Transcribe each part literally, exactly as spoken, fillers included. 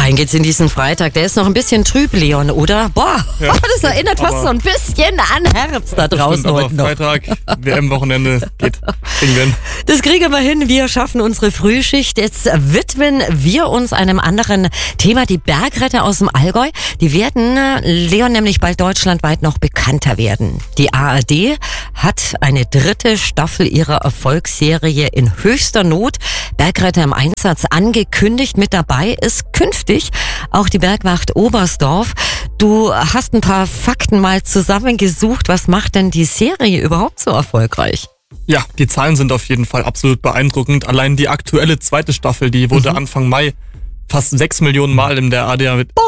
Rein geht's in diesen Freitag. Der ist noch ein bisschen trüb, Leon, oder? Boah, Ja, das erinnert fast so ein bisschen an Herbst da draußen stimmt, aber heute noch. Freitag, W M-Wochenende, geht. Kriegen wir hin. Das kriegen wir hin. Wir schaffen unsere Frühschicht. Jetzt widmen wir uns einem anderen Thema. Die Bergretter aus dem Allgäu, die werden, Leon, nämlich bald deutschlandweit noch bekannter werden. Die A R D hat eine dritte Staffel ihrer Erfolgsserie in höchster Not, Bergretter im Einsatz, angekündigt. Mit dabei ist künftig auch die Bergwacht Oberstdorf. Du hast ein paar Fakten mal zusammengesucht. Was macht denn die Serie überhaupt so erfolgreich? Ja, die Zahlen sind auf jeden Fall absolut beeindruckend. Allein die aktuelle zweite Staffel, die wurde mhm. Anfang Mai fast sechs Millionen Mal in der A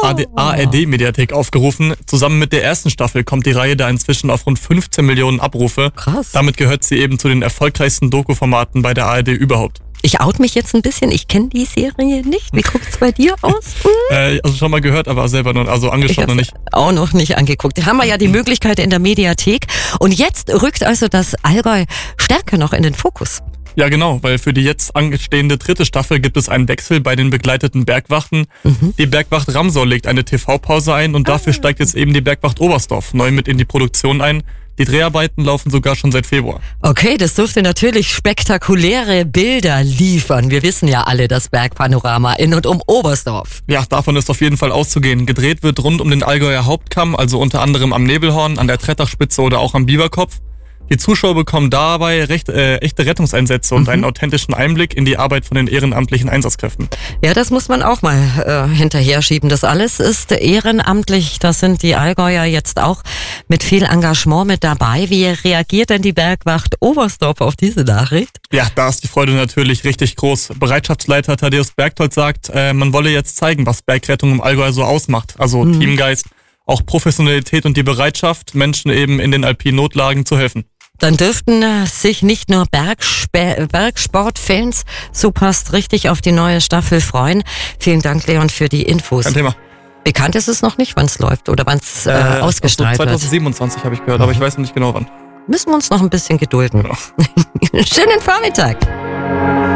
R D-Mediathek aufgerufen. Zusammen mit der ersten Staffel kommt die Reihe da inzwischen auf rund fünfzehn Millionen Abrufe. Krass. Damit gehört sie eben zu den erfolgreichsten Doku-Formaten bei der A R D überhaupt. Ich out mich jetzt ein bisschen, ich kenne die Serie nicht. Wie guckt's bei dir aus? Hm? Äh, also schon mal gehört, aber selber noch, also angeschaut noch nicht. Auch noch nicht angeguckt. Da haben wir ja die Möglichkeit in der Mediathek. Und jetzt rückt also das Allgäu stärker noch in den Fokus. Ja, genau, weil für die jetzt angestehende dritte Staffel gibt es einen Wechsel bei den begleiteten Bergwachten. Mhm. Die Bergwacht Ramsau legt eine T V-Pause ein und dafür ah. steigt jetzt eben die Bergwacht Oberstdorf neu mit in die Produktion ein. Die Dreharbeiten laufen sogar schon seit Februar. Okay, das dürfte natürlich spektakuläre Bilder liefern. Wir wissen ja alle das Bergpanorama in und um Oberstdorf. Ja, davon ist auf jeden Fall auszugehen. Gedreht wird rund um den Allgäuer Hauptkamm, also unter anderem am Nebelhorn, an der Trettachspitze oder auch am Biberkopf. Die Zuschauer bekommen dabei recht, äh, echte Rettungseinsätze und mhm. einen authentischen Einblick in die Arbeit von den ehrenamtlichen Einsatzkräften. Ja, das muss man auch mal äh, hinterher schieben. Das alles ist ehrenamtlich. Da sind die Allgäuer jetzt auch mit viel Engagement mit dabei. Wie reagiert denn die Bergwacht Oberstdorf auf diese Nachricht? Ja, da ist die Freude natürlich richtig groß. Bereitschaftsleiter Thaddeus Bergtold sagt, äh, man wolle jetzt zeigen, was Bergrettung im Allgäu so ausmacht. Also mhm. Teamgeist, auch Professionalität und die Bereitschaft, Menschen eben in den alpinen Notlagen zu helfen. Dann dürften sich nicht nur Bergspe- Bergsportfans, so passt richtig, auf die neue Staffel freuen. Vielen Dank, Leon, für die Infos. Kein Thema. Bekannt ist es noch nicht, wann es läuft oder wann es äh, äh, ausgestrahlt wird. zwanzig siebenundzwanzig habe ich gehört, aber ich weiß noch nicht genau wann. Müssen wir uns noch ein bisschen gedulden. Ja. Schönen Vormittag.